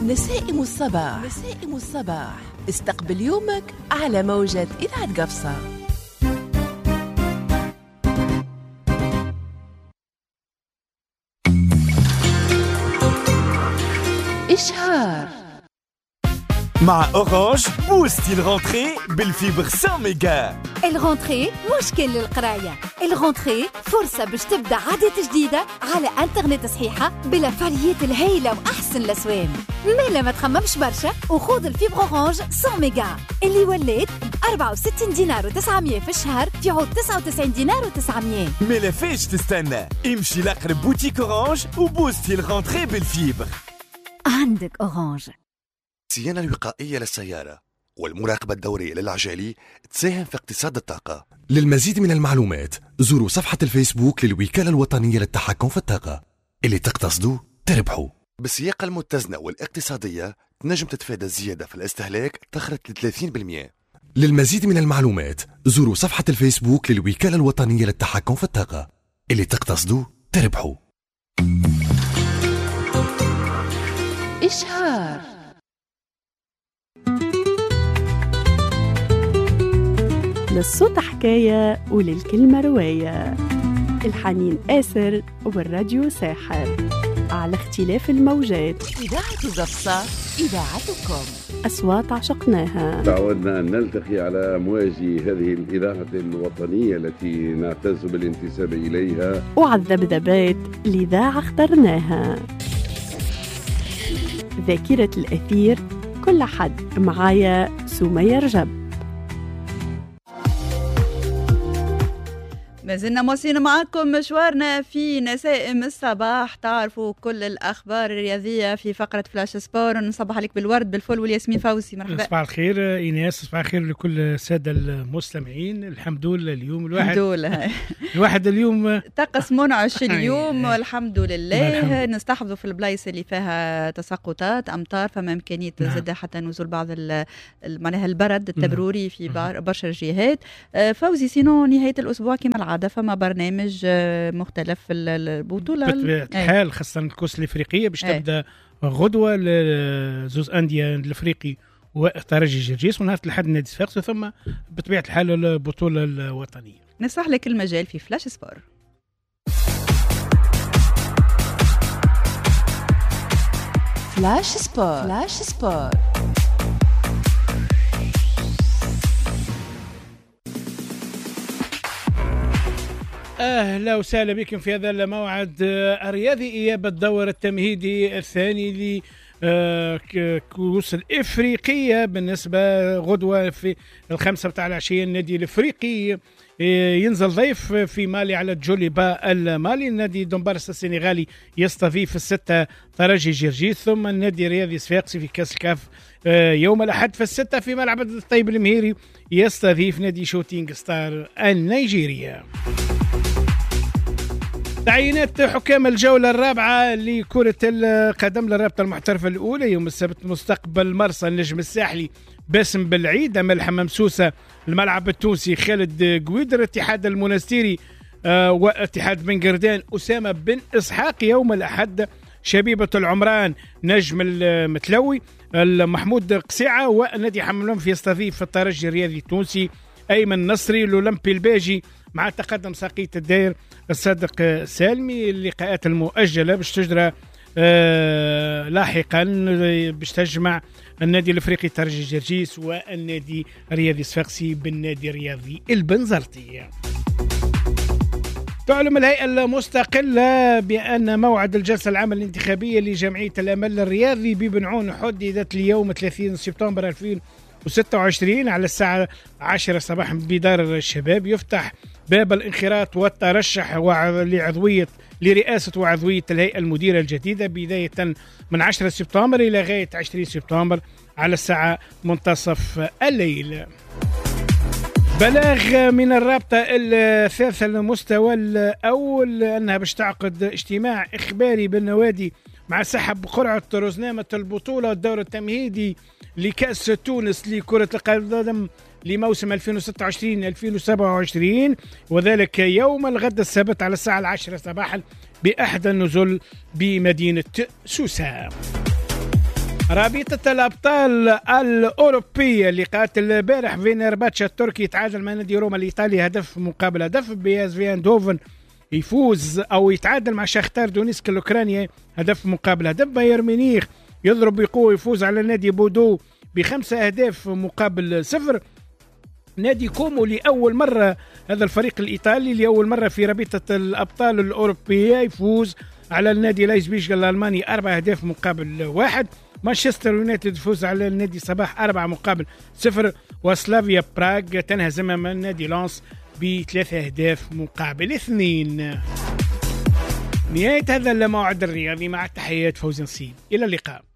نسائم الصباح استقبل يومك على موجة إذاعة قفصة. إشهار مع أورانج بوستي الغونتري بالفيبر 100 ميجا. الغونتري مشكل للقراية، الغونتري فرصة باش تبدأ عادة جديدة على انترنت صحيحة بلا فاليات الهيلة وأحسن الأسوام. مالا ما تخممش برشا وخوض الفيبر أورانج 100 ميجا اللي وليت 64 دينار و900 في الشهر في عوض 99 دينار و900. مالا فيش تستنى، امشي لأقرب بوتيك أورانج وبوستي الغونتري بالفيبر. عندك أورانج. الصيانة الوقائية للسيارة والمراقبة الدورية للعجالي تساهم في اقتصاد الطاقة. للمزيد من المعلومات زوروا صفحة الفيسبوك للوكالة الوطنية للتحكم في الطاقة. اللي تقتصدوا تربحوا. بالسياقة المتزنة والاقتصادية تنجم تتفادى الزيادة في الاستهلاك تخرج ل 30%. للمزيد من المعلومات زوروا صفحة الفيسبوك للوكالة الوطنية للتحكم في الطاقة. اللي تقتصدوا تربحوا. إشهار للصوت حكاية وللكلمة رواية. الحنين آسر والراديو ساحر على اختلاف الموجات. إذاعة قفصة إذاعتكم. أصوات عشقناها. تعودنا أن نلتقي على أمواج هذه الإذاعة الوطنية التي نعتز بالانتساب إليها، وعالذبذبات الإذاعة اخترناها. ذاكرة الأثير كل حد معايا سمية رجب. ما زلنا مواصلين معكم مشوارنا في نسائم الصباح. تعرفوا كل الأخبار الرياضية في فقرة فلاش سبور. نصبح عليك بالورد بالفل والياسمين فوزي. مرحبا. صباح الخير إيناس، صباح الخير لكل السادة المستمعين. الحمد لله اليوم الواحد اليوم طقس منعش اليوم والحمد لله. نستحفظوا في البلايص اللي فيها تساقطات أمطار، فما إمكانية زاد حتى نزول بعض معناها البرد التبروري في برشا الجهات. فوزي سينو نهاية الأسبوع كما العادة فما برنامج مختلف في البطولة بطبيعة الحال، خاصة الكأس الإفريقية باش تبدأ غدوة لزوز أندية الإفريقي وترجي جرجيس، ونهار الأحد نادي صفاقس، ثم بطبيعة الحال البطولة الوطنية. نفتح لك المجال في فلاش سبور. فلاش سبور. أهلا وسهلا بكم في هذا الموعد الرياضي. إياب الدور التمهيدي الثاني لكؤوس الإفريقية بالنسبة غدوة في 5 متاع العشية. النادي الإفريقي ينزل ضيف في مالي على جوليبا المالي. النادي دونبارس السنغالي يستضيف 6 ترجي جرجيس، ثم النادي الرياضي صفاقسي في كاس الكاف يوم الأحد في 6 في ملعب الطيب المهيري يستضيف نادي شوتينغ ستار النيجيريا. تعيينات حكام الجولة الرابعة لكرة القدم للرابطة المحترفة الأولى يوم السبت. مستقبل مرسى النجم الساحلي باسم بالعيد، أمل حمام سوسة الملعب التونسي خالد قويدر، اتحاد المنستيري واتحاد بن قردان أسامة بن إسحاق. يوم الأحد شبيبة العمران نجم المتلوي محمود قسيعة، ونادي حمام يستضيف الترجي الرياضي التونسي أيمن نصري. الأولمبي الباجي مع تقدم ساقية الدير الصادق سالمي. اللقاءات المؤجلة باش تجرى لاحقا باش تجمع النادي الافريقي ترجي جرجيس والنادي الرياضي صفاقسي بالنادي الرياضي البنزرتي. تعلم الهيئة المستقلة بأن موعد الجلسة العامة الانتخابية لجمعية الأمل الرياضي ببنعون حددت ليوم 30 سبتمبر 2026 على الساعة 10 صباحا بدار الشباب. يفتح باب الانخراط والترشح لرئاسة وعضوية الهيئة المديرة الجديدة بداية من 10 سبتمبر إلى غاية 20 سبتمبر على الساعة منتصف الليل. بلاغ من الرابطة الثالثة المستوى الأول أنها باش تعقد اجتماع إخباري بالنوادي مع سحب قرعة رزنامة البطولة الدور التمهيدي لكأس تونس لكرة القدم لموسم 2026-2027، وذلك يوم الغد السبت على الساعة 10 صباحا بأحد النزل بمدينة سوسة. رابطة الأبطال الأوروبية اللي قاتل البارح فينرباتشا التركي يتعادل مع نادي روما الإيطالي هدف مقابل هدف. بي اس في ايندهوفن يفوز أو يتعادل مع شاختار دونيسك الأوكراني هدف مقابل هدف. بايرن ميونخ يضرب بقوة يفوز على نادي بودو ب5 أهداف مقابل 0. نادي كومو لأول مرة، هذا الفريق الإيطالي لأول مرة في رابطة الأبطال الأوروبية يفوز على النادي لايبزيج الألماني 4 أهداف مقابل 1. مانشستر يونايتد يفوز على النادي صباح 4 مقابل 0. وسلافيا براغ تنهزم من النادي لانس ب3 أهداف مقابل 2. نهاية هذا الموعد الرياضي مع تحيات فوزي نصيب، إلى اللقاء.